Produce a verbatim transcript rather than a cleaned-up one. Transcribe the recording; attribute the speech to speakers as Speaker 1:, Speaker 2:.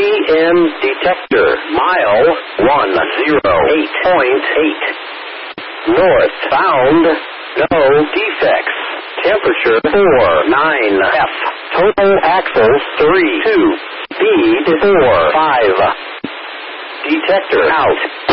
Speaker 1: M detector, mile one oh eight point eight. North bound, no defects. Temperature four nine F. Total axles three two. Speed four five. Detector out.